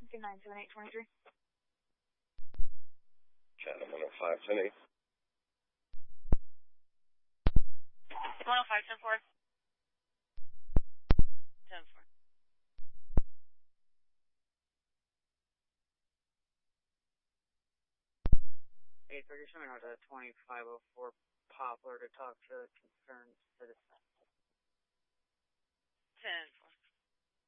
97823. Chatham 105, 10-8. 105, 10-4. 10-4. Hey, so you're showing out at 2504 Poplar to talk to concerned citizen. 10-4.